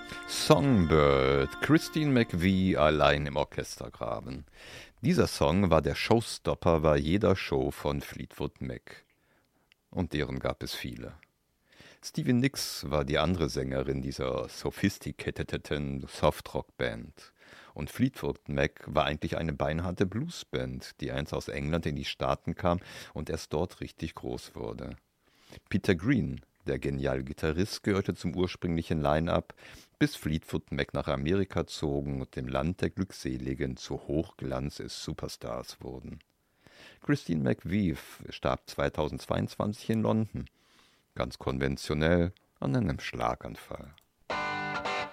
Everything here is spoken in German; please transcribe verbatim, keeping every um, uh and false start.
Songbird, Christine McVie allein im Orchestergraben. Dieser Song war der Showstopper bei jeder Show von Fleetwood Mac. Und deren gab es viele. Stevie Nicks war die andere Sängerin dieser sophisticateden Softrock-Band. Und Fleetwood Mac war eigentlich eine beinharte Bluesband, die einst aus England in die Staaten kam und erst dort richtig groß wurde. Peter Green, der geniale Gitarrist, gehörte zum ursprünglichen Line-Up, bis Fleetwood Mac nach Amerika zogen und dem Land der Glückseligen zu Hochglanz des Superstars wurden. Christine McVie starb zweitausendzweiundzwanzig in London, ganz konventionell an einem Schlaganfall.